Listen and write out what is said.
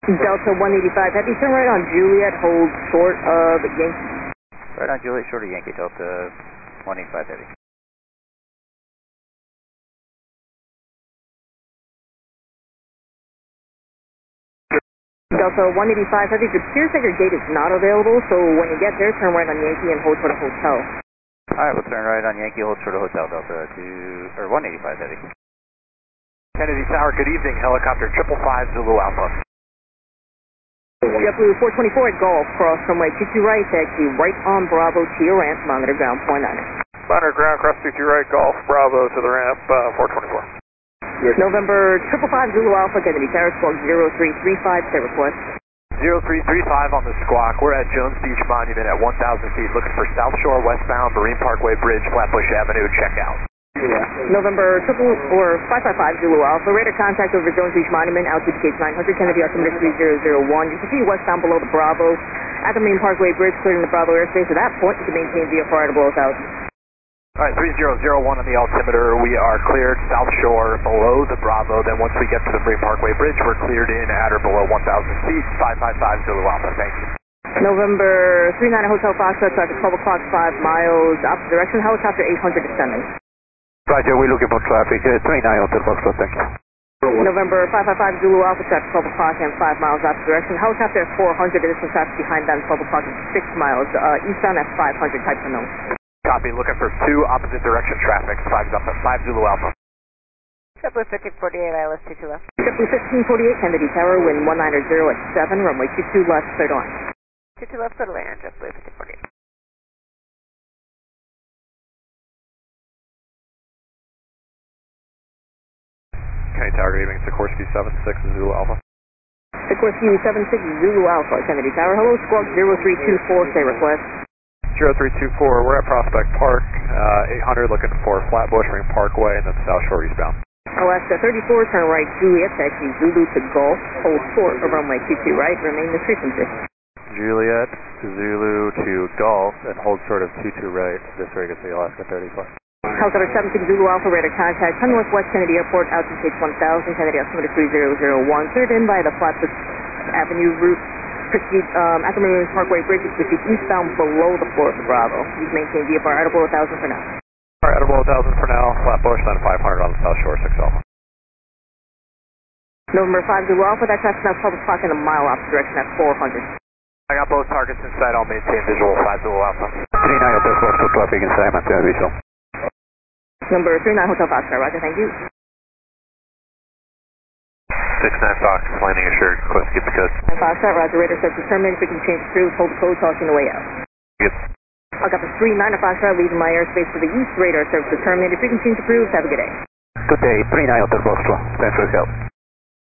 Delta 185 Heavy, turn right on Juliet, hold short of Yankee. Right on Juliet, short of Yankee, Delta 185 Heavy. Delta 185 Heavy, it appears that your gate is not available, so when you get there, turn right on Yankee and hold short of Hotel. Alright, we'll turn right on Yankee, hold short of Hotel, Delta 185 Heavy. Kennedy Tower, good evening, helicopter 555 Zulu Alpha. JetBlue 424 at Golf, cross runway 22 right, taxi right on Bravo to your ramp, monitor ground 49. Monitor ground, cross 22 right, Golf, Bravo to the ramp, 424. November 555 Zulu Alpha, Kennedy Tower, squawk 0335, say request. 0335 on the squawk, we're at Jones Beach Monument at 1,000 feet, looking for South Shore westbound, Marine Parkway Bridge, Flatbush Avenue, check out. November 555 Zulu Alpha, radar contact over Jones Beach Monument, altitude gauge 900, Kennedy altimeter 3001. You can see westbound below the Bravo at the Marine Parkway Bridge, clearing the Bravo airspace. At that point, you can maintain VFR at below 1,000. Alright, 3001 on the altimeter, we are cleared South Shore below the Bravo, then once we get to the Marine Parkway Bridge, we're cleared in at or below 1,000 feet, 555 Zulu Alpha, thank you. November 39 Hotel Foxtrot, traffic 12 o'clock, 5 miles, opposite direction, helicopter 800 descending. Roger, we're looking for traffic, 39 Hotel Foxtrot, thank you. November 555 Zulu Alpha, traffic 12 o'clock and 5 miles opposite direction, helicopter 400, additional traffic behind that, 12 o'clock and 6 miles, eastbound at 500, type unknown. Copy, looking for 2 opposite direction traffic, flags up at 5 Zulu Alpha. JetBlue 1548, ILS 22 left. JetBlue 1548, Kennedy Tower, wind 190 at 7, runway 22 left, cleared on. 22 left, cleared land, JetBlue 1548. Kennedy Tower, good evening, Sikorsky 76 Zulu Alpha. Sikorsky 76 Zulu Alpha, Kennedy Tower, hello, squawk 0324, say request. 0324, we're at Prospect Park, 800 looking for Flatbush, Marine Parkway, and then South Shore eastbound. Alaska 34, turn right Juliet, taxi Zulu to Golf, hold short of runway 22 right, remain this frequency. Juliet, Zulu to Golf, and hold short of 22 right, this frequency, Alaska 34. Helicopter 76 Zulu Alpha, radar contact, 10 Northwest Kennedy Airport, altitude gauge 1,000, Kennedy altimeter 3001, cleared in by the Flatbush Avenue route. Proceed at the Marine Parkway Bridge, proceed eastbound below the floor of the Bravo. You've maintained VFR at below 1,000 for now. Alright, at below 1,000 for now, Flatbush, then 500 on the South Shore, 6 Alpha. November 5 Zulu Alpha, that traffic's now 12 o'clock in a mile opposite direction at 400. I got both targets in sight, I'll maintain visual 5 Zulu Alpha. 39 Hotel Foxtrot, traffic in sight, maintain visual. Number 39 Hotel Foxtrot, roger, thank you. 69 Fox, landing assured, request to get the code. Foxtrot, roger, radar search determined, if we can change the crew, hold the code, talking the way out. Yep. Helicopter 39 Foxtrot, leaving my airspace to the east, radar search determined, if we can change the crew, have a good day. Good day, 39 Hotel Foxtrot, thanks for the help.